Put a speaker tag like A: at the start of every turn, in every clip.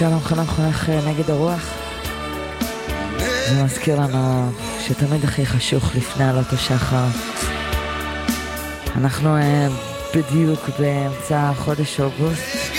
A: שלום חנוך נגד הרוח. זה מזכיר לנו שתמיד הכי חשוך לפני עלות השחר. אנחנו בדיוק באמצע חודש אוגוסט.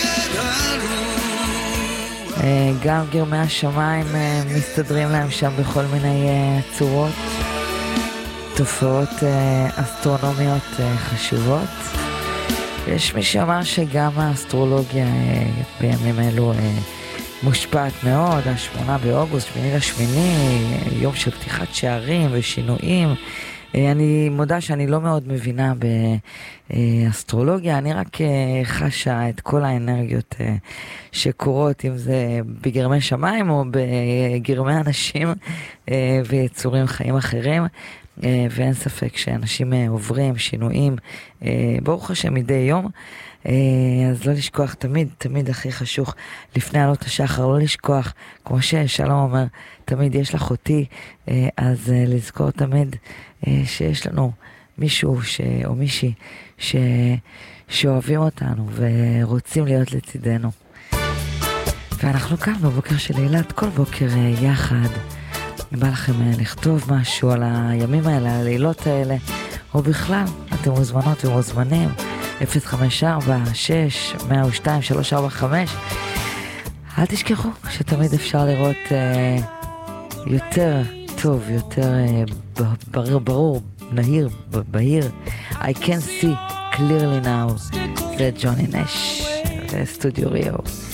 A: גם גרמי השמיים מסתדרים להם שם בכל מיני צורות. תופעות אסטרונומיות חשובות. יש מי שאמר שגם האסטרולוגיה בימים אלו מושפעת מאוד. 8 באוגוסט, 8/8, יום של פתיחת שערים ושינויים. אני מודה שאני לא מאוד מבינה באסטרולוגיה, אני רק חשה את כל האנרגיות שקורות, אם זה בגרמי שמיים או בגרמי אנשים ויצורים חיים אחרים. ואין ספק שאנשים עוברים שינויים, ברוך השם מדי יום. אז לא לשכוח, תמיד הכי חשוך לפני עלות השחר, לא לשכוח, כמו ששלום אומר, תמיד יש לך אותי, אז לזכור תמיד שיש לנו מישהו או מישהי שאוהבים אותנו ורוצים להיות לצידנו. ואנחנו כאן בבוקר של אילת, כל בוקר יחד. אם בא לכם לכתוב משהו על הימים האלה, על הלילות האלה, או בכלל, אתם מוזמנות ומוזמנים, 054-6-102-345. אל תשכחו שתמיד אפשר לראות יותר טוב, יותר ברור, נהיר, בהיר. I can see clearly now. זה ג'וני נש, סטודיו ריו.